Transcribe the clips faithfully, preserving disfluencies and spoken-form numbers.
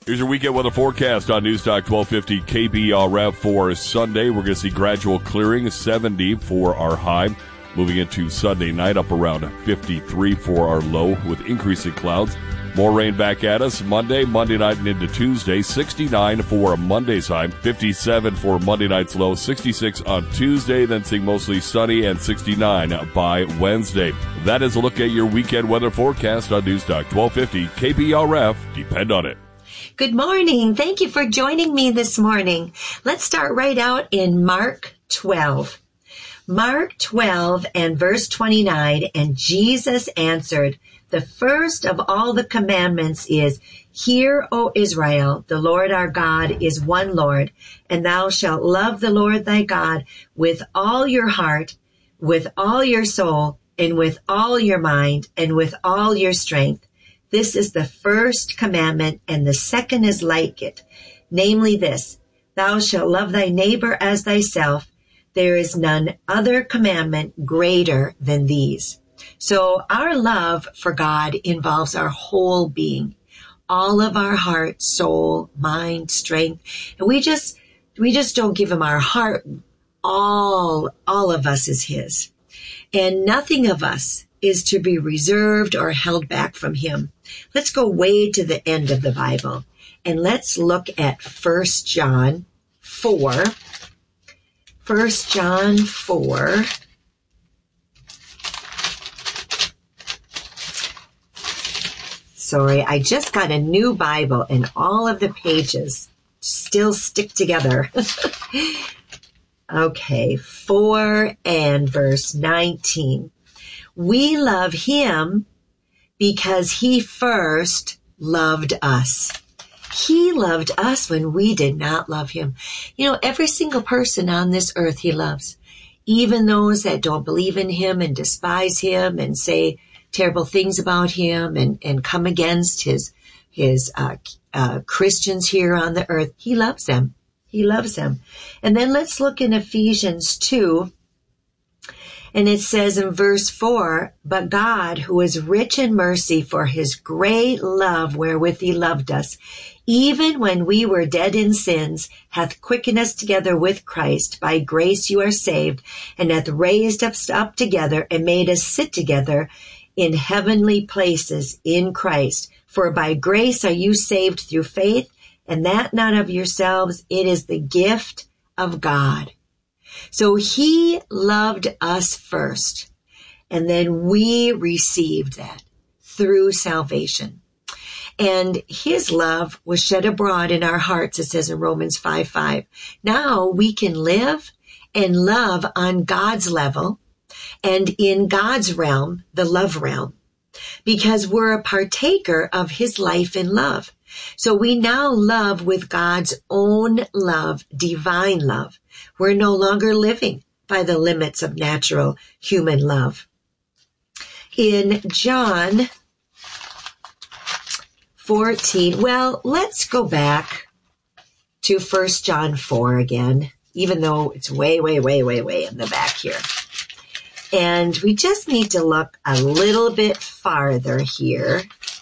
Here's your weekend weather forecast on Newstalk twelve fifty K B R F for Sunday. We're going to see gradual clearing, seventy for our high. Moving into Sunday night, up around fifty-three for our low with increasing clouds. More rain back at us Monday, Monday night and into Tuesday. sixty-nine for Monday's high, fifty-seven for Monday night's low, sixty-six on Tuesday, then seeing mostly sunny and sixty-nine by Wednesday. That is a look at your weekend weather forecast on Newstalk twelve fifty K B R F. Depend on it. Good morning. Thank you for joining me this morning. Let's start right out in Mark twelve. Mark twelve and verse twenty-nine, and Jesus answered, the first of all the commandments is, Hear, O Israel, the Lord our God is one Lord, and thou shalt love the Lord thy God with all your heart, with all your soul, and with all your mind, and with all your strength. This is the first commandment, and the second is like it, namely this, thou shalt love thy neighbor as thyself. There is none other commandment greater than these. So our love for God involves our whole being, all of our heart, soul, mind, strength. And we just, we just don't give him our heart. All, all of us is his. And nothing of us is to be reserved or held back from him. Let's go way to the end of the Bible and let's look at First John four. First John four. Sorry, I just got a new Bible and all of the pages still stick together. Okay, four and verse nineteen. We love him because he first loved us. He loved us when we did not love him. You know, every single person on this earth he loves, even those that don't believe in him and despise him and say terrible things about him and, and come against his, his, uh, uh, Christians here on the earth. He loves them. He loves them. And then let's look in Ephesians two. And it says in verse four, but God, who is rich in mercy for his great love wherewith he loved us, even when we were dead in sins, hath quickened us together with Christ. By grace you are saved, and hath raised us up together and made us sit together in heavenly places in Christ. For by grace are you saved through faith, and that not of yourselves, it is the gift of God. So he loved us first, and then we received that through salvation. And his love was shed abroad in our hearts, it says in Romans five five. Now we can live and love on God's level and in God's realm, the love realm, because we're a partaker of his life and love. So we now love with God's own love, divine love. We're no longer living by the limits of natural human love. In John fourteen, well, let's go back to First John four again, even though it's way, way, way, way, way in the back here. And we just need to look a little bit farther here.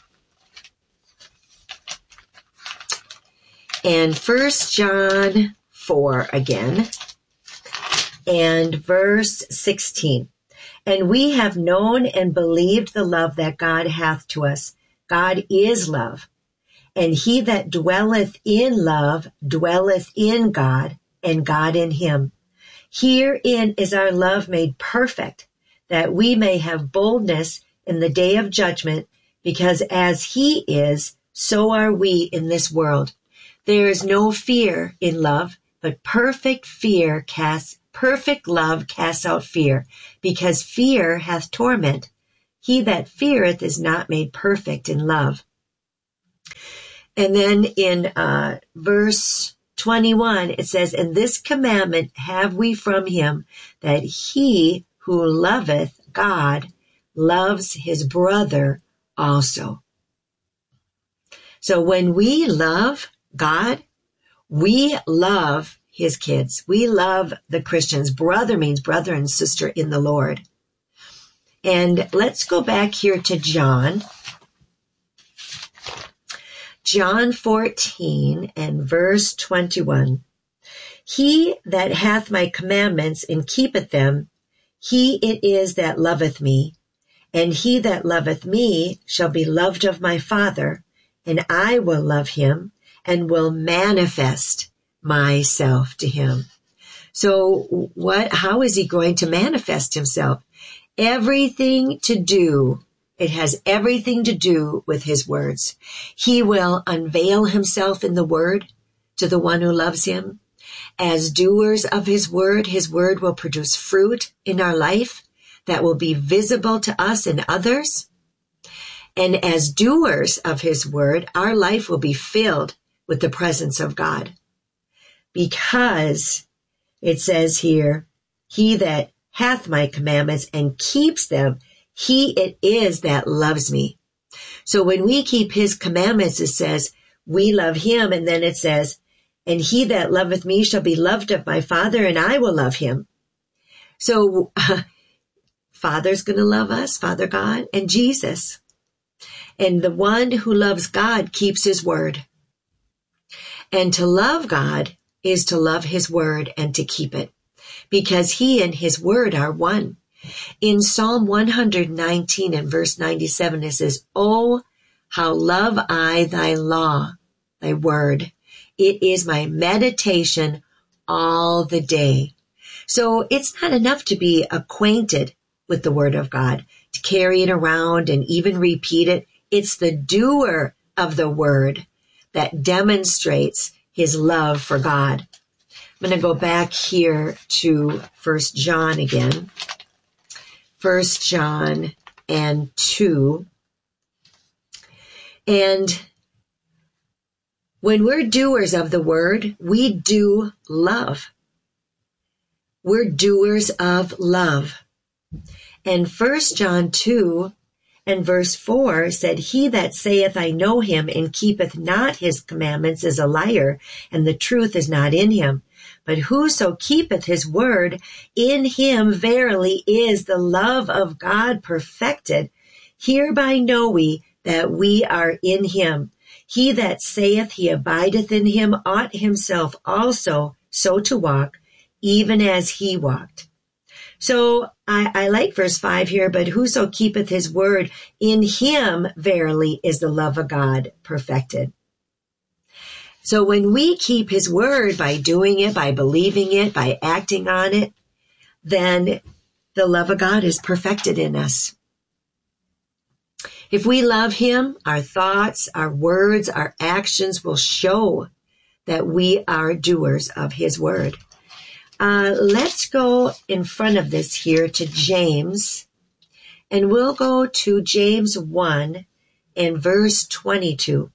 And First John four again, and verse sixteen. And we have known and believed the love that God hath to us. God is love. And he that dwelleth in love dwelleth in God, and God in him. Herein is our love made perfect, that we may have boldness in the day of judgment, because as he is, so are we in this world. There is no fear in love, but perfect fear casts, perfect love casts out fear, because fear hath torment. He that feareth is not made perfect in love. And then in uh, verse twenty-one, it says, and this commandment have we from him, that he who loveth God loves his brother also. So when we love God, we love his kids. We love the Christians. Brother means brother and sister in the Lord. And let's go back here to John. John fourteen and verse twenty-one. He that hath my commandments and keepeth them, he it is that loveth me. And he that loveth me shall be loved of my Father, and I will love him and will manifest myself to him. So what, how is he going to manifest himself? Everything to do, it has everything to do with his words. He will unveil himself in the word to the one who loves him. As doers of his word, his word will produce fruit in our life that will be visible to us and others. And as doers of his word, our life will be filled with the presence of God. Because it says here, he that hath my commandments and keeps them, he it is that loves me. So when we keep his commandments, it says we love him, and then it says, and he that loveth me shall be loved of my Father, and I will love him. So uh, Father's going to love us, Father God, and Jesus. And the one who loves God keeps his word. And to love God is to love his word and to keep it, because he and his word are one. In Psalm one nineteen and verse ninety-seven, it says, "Oh, how love I thy law, thy word. It is my meditation all the day." So it's not enough to be acquainted with the word of God, to carry it around and even repeat it. It's the doer of the word that demonstrates his love for God. I'm going to go back here to First John again. First John and two. And when we're doers of the word, we do love. We're doers of love. And First John two and verse four said, "He that saith, I know him, and keepeth not his commandments is a liar, and the truth is not in him. But whoso keepeth his word, in him verily is the love of God perfected. Hereby know we that we are in him. He that saith he abideth in him ought himself also so to walk, even as he walked." So I, I like verse five here, "But whoso keepeth his word, in him verily is the love of God perfected." So when we keep his word by doing it, by believing it, by acting on it, then the love of God is perfected in us. If we love him, our thoughts, our words, our actions will show that we are doers of his word. Uh, let's go in front of this here to James, and we'll go to James one and verse twenty-two.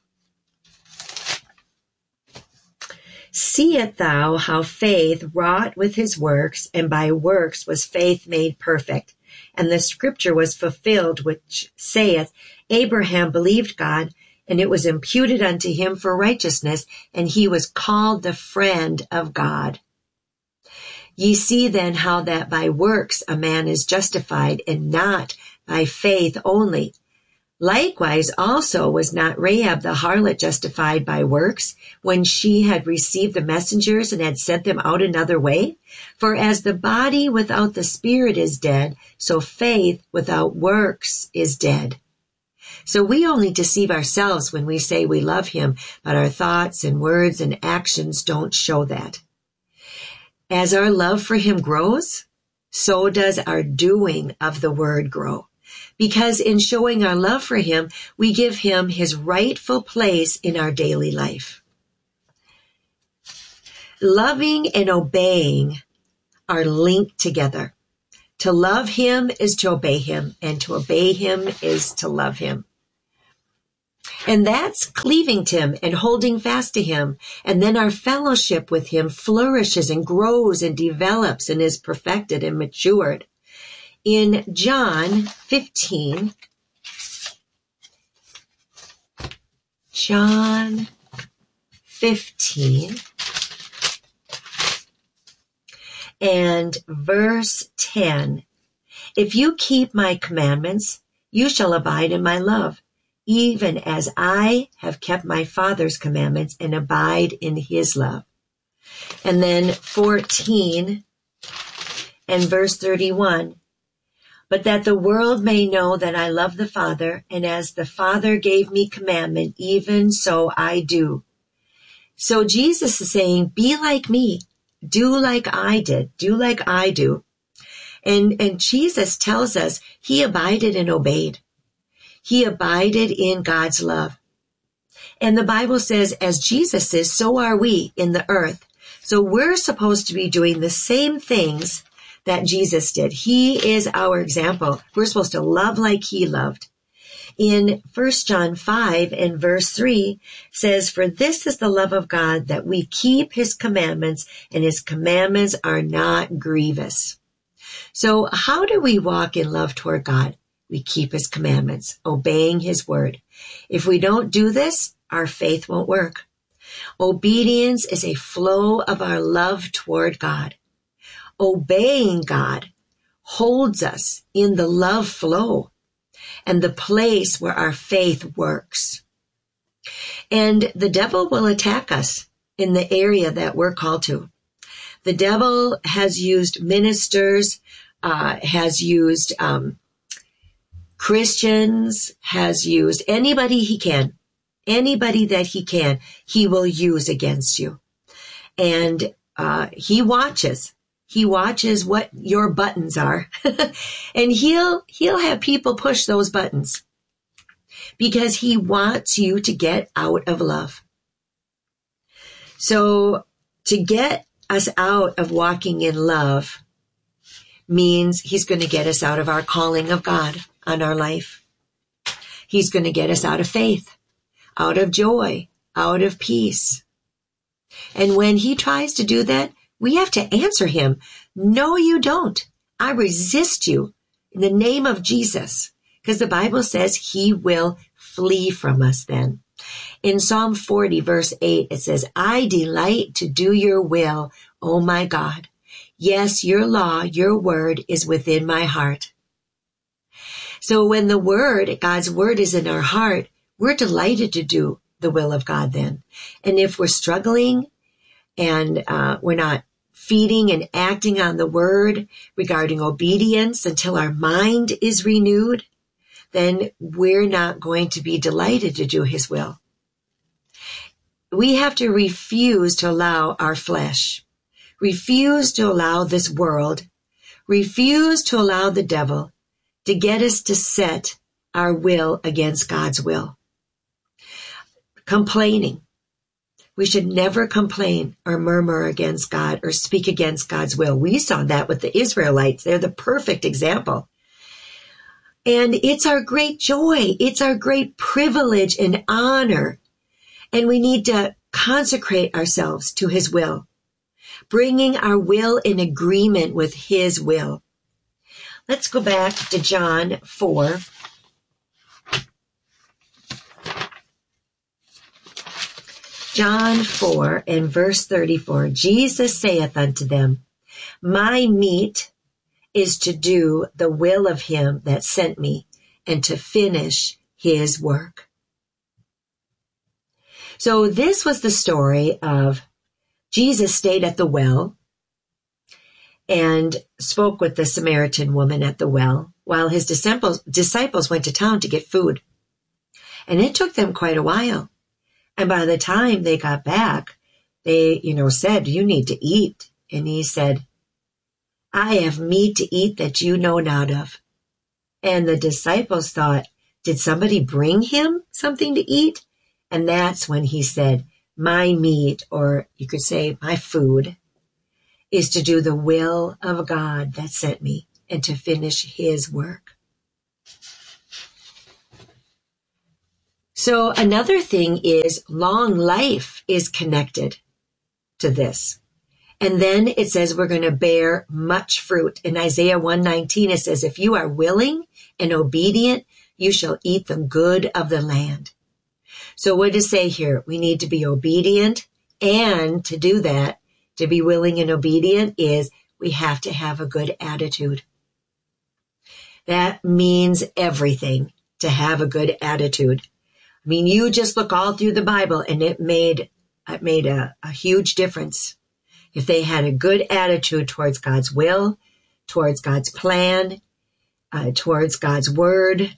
"Seest thou how faith wrought with his works, and by works was faith made perfect? And the scripture was fulfilled, which saith, Abraham believed God, and it was imputed unto him for righteousness, and he was called the friend of God. Ye see then how that by works a man is justified, and not by faith only. Likewise also was not Rahab the harlot justified by works, when she had received the messengers and had sent them out another way? For as the body without the spirit is dead, so faith without works is dead." So we only deceive ourselves when we say we love him, but our thoughts and words and actions don't show that. As our love for him grows, so does our doing of the word grow. Because in showing our love for him, we give him his rightful place in our daily life. Loving and obeying are linked together. To love him is to obey him, and to obey him is to love him. And that's cleaving to him and holding fast to him. And then our fellowship with him flourishes and grows and develops and is perfected and matured. In John fifteen, John fifteen, and verse ten, "If you keep my commandments, you shall abide in my love, even as I have kept my Father's commandments and abide in his love. And then fourteen and verse thirty-one. But that the world may know that I love the Father, and as the Father gave me commandment, even so I do. So Jesus is saying, be like me. Do like I did. Do like I do. And, and Jesus tells us he abided and obeyed. He abided in God's love. And the Bible says, as Jesus is, so are we in the earth. So we're supposed to be doing the same things that Jesus did. He is our example. We're supposed to love like he loved. In First John five and verse three says, for this is the love of God, that we keep his commandments, and his commandments are not grievous. So how do we walk in love toward God? We keep his commandments, obeying his word. If we don't do this, our faith won't work. Obedience is a flow of our love toward God. Obeying God holds us in the love flow and the place where our faith works. And the devil will attack us in the area that we're called to. The devil has used ministers, uh, has used um, Christians, has used anybody he can. Anybody that he can, he will use against you. And uh, he watches. He watches what your buttons are. And he'll he'll have people push those buttons because he wants you to get out of love. So to get us out of walking in love means he's going to get us out of our calling of God on our life. He's going to get us out of faith, out of joy, out of peace. And when he tries to do that, we have to answer him. No, you don't. I resist you in the name of Jesus, because the Bible says he will flee from us then. In Psalm forty, verse eight, it says, I delight to do your will, O my God. Yes, your law, your word is within my heart. So when the word, God's word is in our heart, we're delighted to do the will of God then. And if we're struggling and uh, we're not feeding and acting on the word regarding obedience until our mind is renewed, then we're not going to be delighted to do his will. We have to refuse to allow our flesh, refuse to allow this world, refuse to allow the devil to get us to set our will against God's will. Complaining. We should never complain or murmur against God or speak against God's will. We saw that with the Israelites. They're the perfect example. And it's our great joy. It's our great privilege and honor. And we need to consecrate ourselves to his will, bringing our will in agreement with his will. Let's go back to John four. John four and verse thirty-four, Jesus saith unto them, my meat is to do the will of him that sent me and to finish his work. So this was the story of Jesus stayed at the well and spoke with the Samaritan woman at the well while his disciples, disciples went to town to get food. And it took them quite a while. And by the time they got back, they, you know, said, you need to eat. And he said, I have meat to eat that you know not of. And the disciples thought, did somebody bring him something to eat? And that's when he said, my meat, or you could say my food, is to do the will of God that sent me and to finish his work. So another thing is long life is connected to this. And then it says we're going to bear much fruit. In Isaiah one nineteen, it says, if you are willing and obedient, you shall eat the good of the land. So what does it say here? We need to be obedient. And to do that, to be willing and obedient, is we have to have a good attitude. That means everything, to have a good attitude. I mean, you just look all through the Bible and it made, it made a, a huge difference. If they had a good attitude towards God's will, towards God's plan, uh, towards God's word.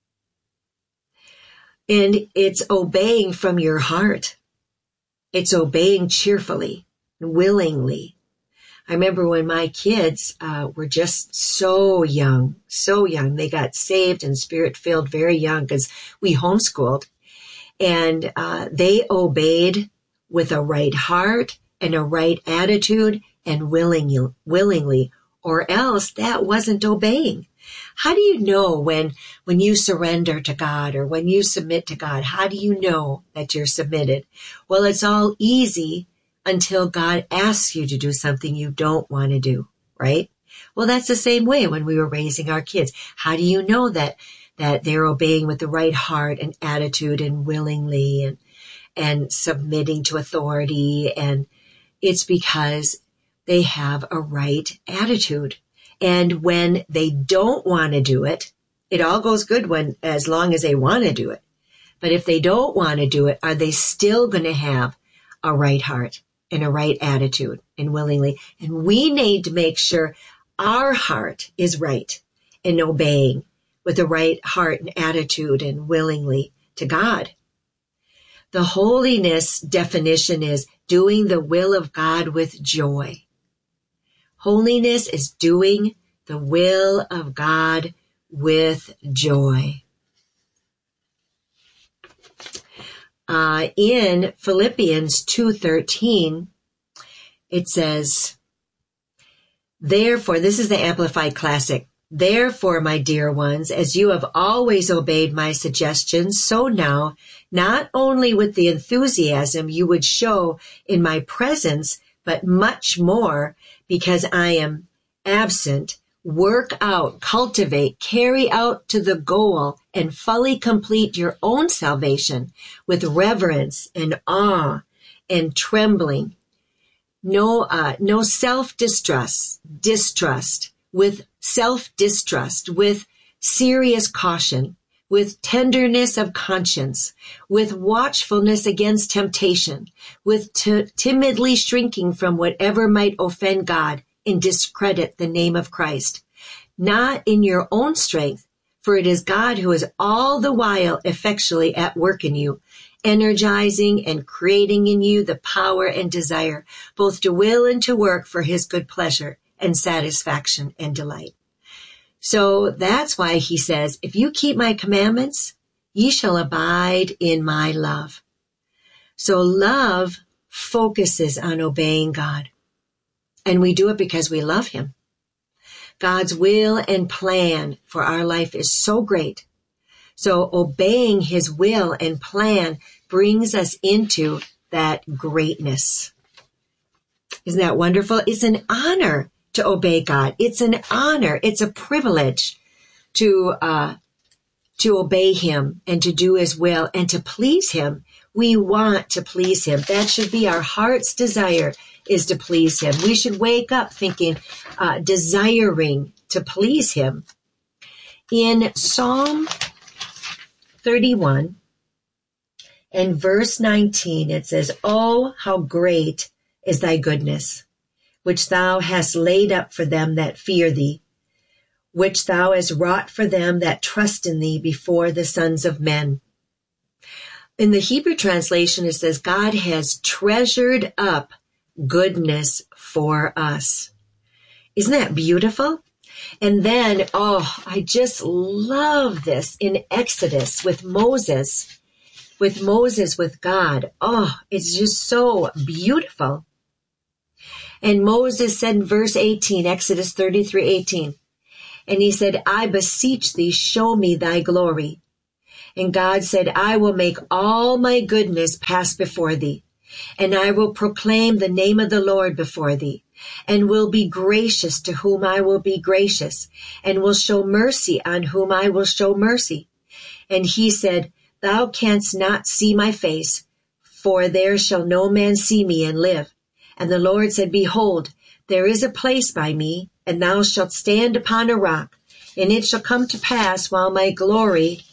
And it's obeying from your heart. It's obeying cheerfully, willingly. I remember when my kids uh, were just so young, so young. They got saved and spirit-filled very young because we homeschooled. And uh, they obeyed with a right heart and a right attitude and willing, willingly, or else that wasn't obeying. How do you know when, when you surrender to God or when you submit to God? How do you know that you're submitted? Well, it's all easy until God asks you to do something you don't want to do, right? Well, that's the same way when we were raising our kids. How do you know that, that they're obeying with the right heart and attitude and willingly and, and submitting to authority? And it's because they have a right attitude. And when they don't want to do it, it all goes good when, as long as they want to do it. But if they don't want to do it, are they still going to have a right heart and a right attitude and willingly? And we need to make sure our heart is right in obeying with the right heart and attitude and willingly to God. The holiness definition is doing the will of God with joy. Holiness is doing the will of God with joy. Uh, in Philippians two thirteen, it says, therefore, this is the Amplified Classic, therefore, my dear ones, as you have always obeyed my suggestions, so now, not only with the enthusiasm you would show in my presence, but much more because I am absent, work out, cultivate, carry out to the goal, and fully complete your own salvation with reverence and awe and trembling. No, uh, no self-distrust, distrust, with self-distrust, with serious caution, with tenderness of conscience, with watchfulness against temptation, with t- timidly shrinking from whatever might offend God and discredit the name of Christ. Not in your own strength, for it is God who is all the while effectually at work in you, energizing and creating in you the power and desire, both to will and to work for his good pleasure and satisfaction and delight. So that's why he says, if you keep my commandments, ye shall abide in my love. So love focuses on obeying God. And we do it because we love him. God's will and plan for our life is so great. So obeying his will and plan brings us into that greatness. Isn't that wonderful? It's an honor to obey God. It's an honor. It's a privilege to, uh, to obey him and to do his will and to please him. We want to please him. That should be our heart's desire, is to please him. We should wake up thinking, uh, desiring to please him. In Psalm thirty-one and verse nineteen, it says, oh, how great is thy goodness, which thou hast laid up for them that fear thee, which thou hast wrought for them that trust in thee before the sons of men. In the Hebrew translation, it says, God has treasured up goodness for us. Isn't that beautiful? And then, oh, I just love this in Exodus with Moses, with Moses, with God. Oh, it's just so beautiful. And Moses said in verse eighteen, Exodus thirty-three eighteen, and he said, I beseech thee, show me thy glory. And God said, I will make all my goodness pass before thee, and I will proclaim the name of the Lord before thee, and will be gracious to whom I will be gracious, and will show mercy on whom I will show mercy. And he said, thou canst not see my face, for there shall no man see me and live. And the Lord said, behold, there is a place by me, and thou shalt stand upon a rock, and it shall come to pass while my glory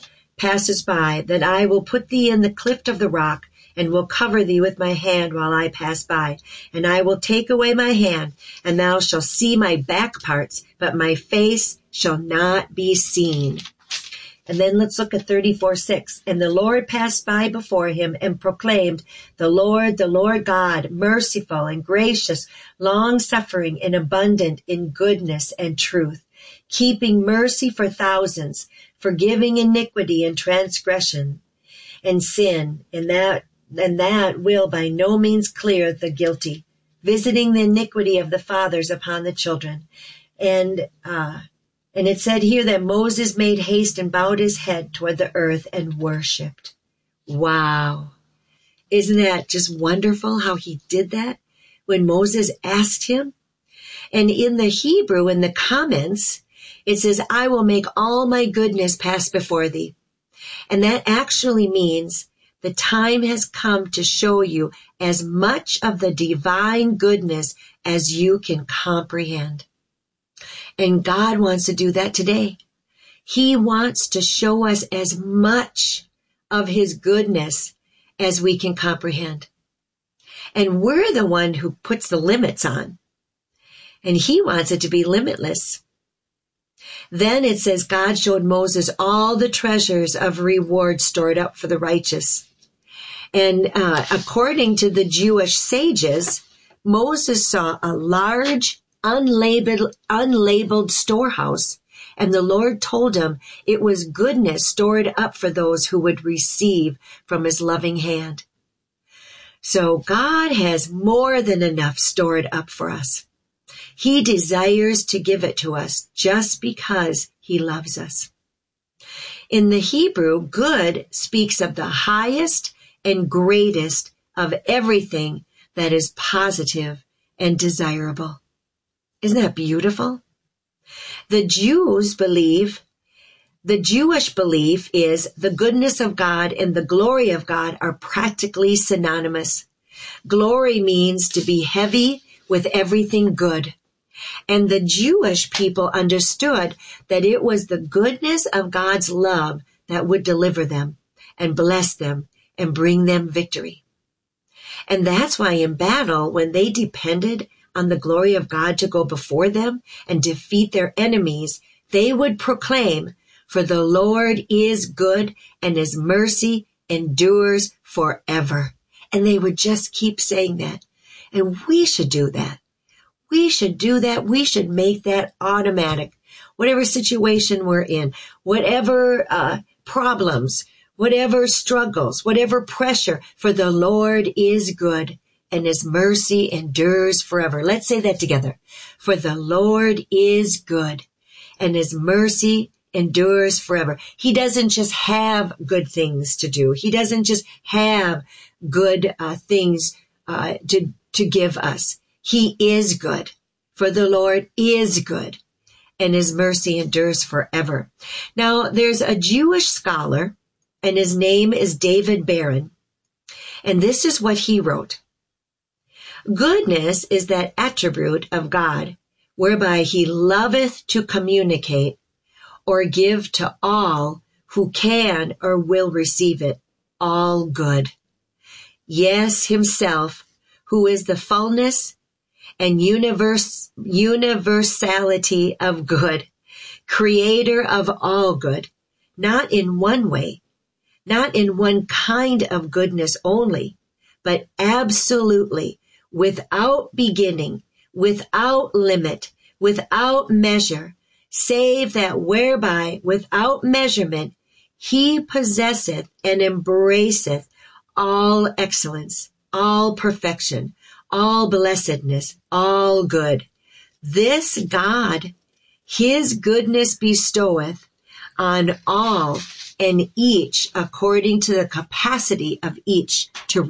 passes by, then I will put thee in the cleft of the rock, and will cover thee with my hand while I pass by. And I will take away my hand, and thou shalt see my back parts, but my face shall not be seen. And then let's look at thirty-four six. And the Lord passed by before him and proclaimed, the Lord, the Lord God, merciful and gracious, long-suffering and abundant in goodness and truth, keeping mercy for thousands, forgiving iniquity and transgression and sin, and that, and that will by no means clear the guilty, visiting the iniquity of the fathers upon the children. And, uh, And it said here that Moses made haste and bowed his head toward the earth and worshiped. Wow. Isn't that just wonderful how he did that when Moses asked him? And in the Hebrew, in the comments, it says, I will make all my goodness pass before thee. And that actually means the time has come to show you as much of the divine goodness as you can comprehend. And God wants to do that today. He wants to show us as much of his goodness as we can comprehend. And we're the one who puts the limits on. And he wants it to be limitless. Then it says God showed Moses all the treasures of reward stored up for the righteous. And uh, according to the Jewish sages, Moses saw a large unlabeled, unlabeled storehouse, and the Lord told him it was goodness stored up for those who would receive from his loving hand. So God has more than enough stored up for us. He desires to give it to us just because he loves us. In the Hebrew, good speaks of the highest and greatest of everything that is positive and desirable. Isn't that beautiful? The Jews believe, the Jewish belief is the goodness of God and the glory of God are practically synonymous. Glory means to be heavy with everything good. And the Jewish people understood that it was the goodness of God's love that would deliver them and bless them and bring them victory. And that's why in battle, when they depended on the glory of God to go before them and defeat their enemies, they would proclaim, for the Lord is good and his mercy endures forever. And they would just keep saying that. And we should do that. We should do that. We should make that automatic. Whatever situation we're in, whatever uh, problems, whatever struggles, whatever pressure, for the Lord is good and his mercy endures forever. Let's say that together. For the Lord is good and his mercy endures forever. He doesn't just have good things to do. He doesn't just have good uh, things uh, to, to give us. He is good. For the Lord is good and his mercy endures forever. Now, there's a Jewish scholar and his name is David Barron. And this is what he wrote. Goodness is that attribute of God whereby he loveth to communicate or give to all who can or will receive it all good. Yes, himself, who is the fullness and universe, universality of good, creator of all good, not in one way, not in one kind of goodness only, but absolutely, without beginning, without limit, without measure, save that whereby, without measurement, he possesseth and embraceth all excellence, all perfection, all blessedness, all good. This God, his goodness bestoweth on all and each according to the capacity of each to